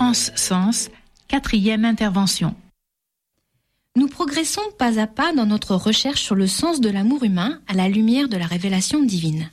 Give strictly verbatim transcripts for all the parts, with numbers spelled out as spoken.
France Sens, quatrième intervention. Nous progressons pas à pas dans notre recherche sur le sens de l'amour humain à la lumière de la révélation divine.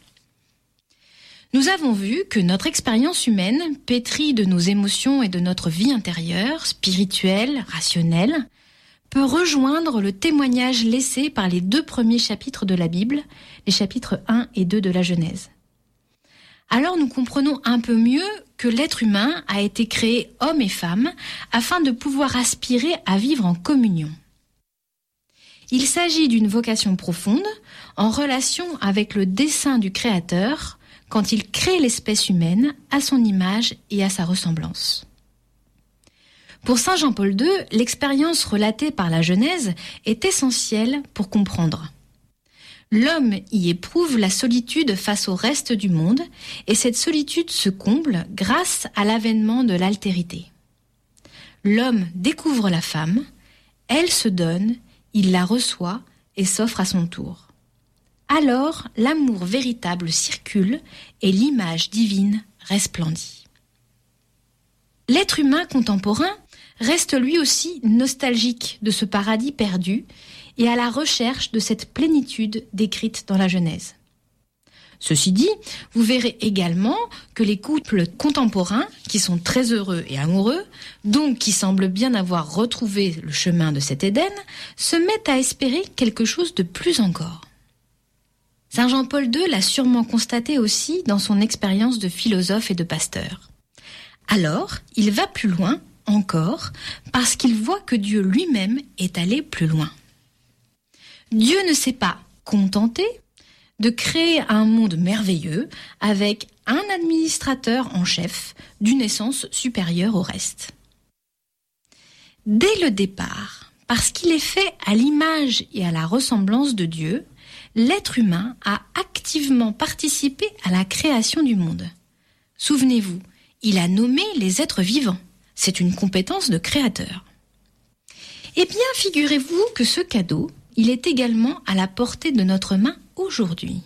Nous avons vu que notre expérience humaine, pétrie de nos émotions et de notre vie intérieure, spirituelle, rationnelle, peut rejoindre le témoignage laissé par les deux premiers chapitres de la Bible, les chapitres un et deux de la Genèse. Alors nous comprenons un peu mieux que l'être humain a été créé homme et femme afin de pouvoir aspirer à vivre en communion. Il s'agit d'une vocation profonde en relation avec le dessein du Créateur quand il crée l'espèce humaine à son image et à sa ressemblance. Pour saint Jean-Paul deux, l'expérience relatée par la Genèse est essentielle pour comprendre. L'homme y éprouve la solitude face au reste du monde et cette solitude se comble grâce à l'avènement de l'altérité. L'homme découvre la femme, elle se donne, il la reçoit et s'offre à son tour. Alors, l'amour véritable circule et l'image divine resplendit. L'être humain contemporain reste lui aussi nostalgique de ce paradis perdu et à la recherche de cette plénitude décrite dans la Genèse. Ceci dit, vous verrez également que les couples contemporains, qui sont très heureux et amoureux, donc qui semblent bien avoir retrouvé le chemin de cet Éden, se mettent à espérer quelque chose de plus encore. saint Jean-Paul deux l'a sûrement constaté aussi dans son expérience de philosophe et de pasteur. Alors, il va plus loin encore, parce qu'il voit que Dieu lui-même est allé plus loin. Dieu ne s'est pas contenté de créer un monde merveilleux avec un administrateur en chef d'une essence supérieure au reste. Dès le départ, parce qu'il est fait à l'image et à la ressemblance de Dieu, l'être humain a activement participé à la création du monde. Souvenez-vous, il a nommé les êtres vivants. C'est une compétence de créateur. Eh bien, figurez-vous que ce cadeau, il est également à la portée de notre main aujourd'hui.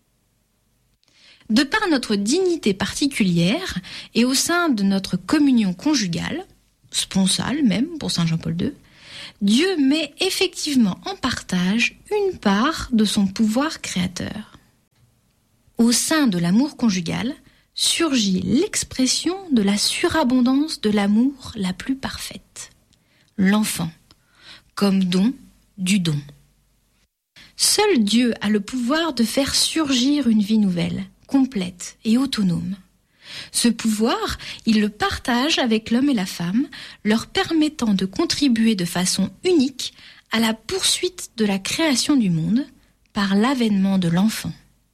De par notre dignité particulière et au sein de notre communion conjugale, sponsale même pour saint Jean-Paul deux, Dieu met effectivement en partage une part de son pouvoir créateur. Au sein de l'amour conjugal surgit l'expression de la surabondance de l'amour la plus parfaite, l'enfant, comme don du don. Seul Dieu a le pouvoir de faire surgir une vie nouvelle, complète et autonome. Ce pouvoir, il le partage avec l'homme et la femme, leur permettant de contribuer de façon unique à la poursuite de la création du monde par l'avènement de l'enfant.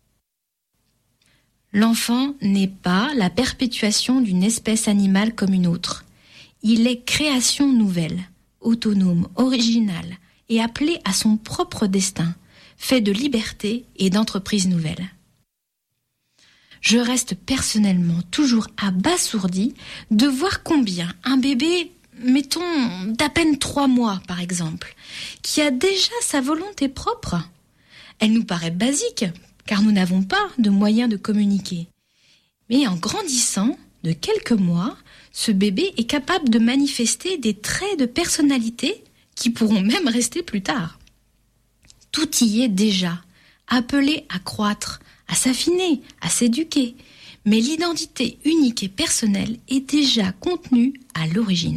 L'enfant n'est pas la perpétuation d'une espèce animale comme une autre. Il est création nouvelle, autonome, originale et appelé à son propre destin, fait de liberté et d'entreprise nouvelle. Je reste personnellement toujours abasourdie de voir combien un bébé, mettons d'à peine trois mois par exemple, qui a déjà sa volonté propre, elle nous paraît basique car nous n'avons pas de moyens de communiquer. Mais en grandissant de quelques mois, ce bébé est capable de manifester des traits de personnalité qui pourront même rester plus tard. Tout y est déjà, appelé à croître, à s'affiner, à s'éduquer, mais l'identité unique et personnelle est déjà contenue à l'origine.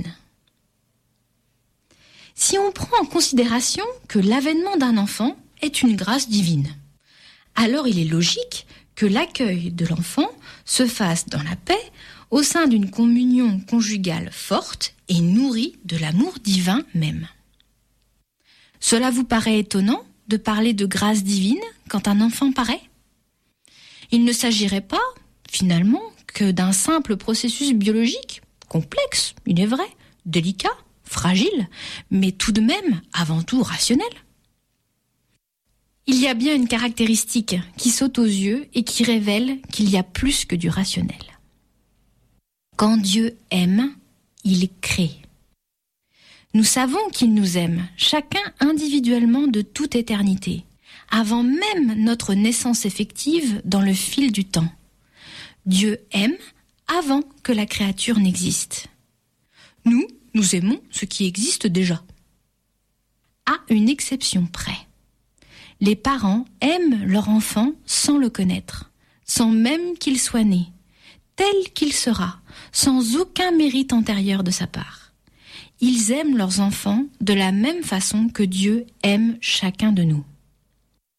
Si on prend en considération que l'avènement d'un enfant est une grâce divine, alors il est logique que l'accueil de l'enfant se fasse dans la paix au sein d'une communion conjugale forte et nourrie de l'amour divin même. Cela vous paraît étonnant de parler de grâce divine quand un enfant paraît ? Il ne s'agirait pas, finalement, que d'un simple processus biologique, complexe, il est vrai, délicat, fragile, mais tout de même, avant tout, rationnel. Il y a bien une caractéristique qui saute aux yeux et qui révèle qu'il y a plus que du rationnel. Quand Dieu aime, il crée. Nous savons qu'il nous aime, chacun individuellement de toute éternité, avant même notre naissance effective dans le fil du temps. Dieu aime avant que la créature n'existe. Nous, nous aimons ce qui existe déjà. À une exception près. Les parents aiment leur enfant sans le connaître, sans même qu'il soit né, tel qu'il sera, sans aucun mérite antérieur de sa part. Ils aiment leurs enfants de la même façon que Dieu aime chacun de nous.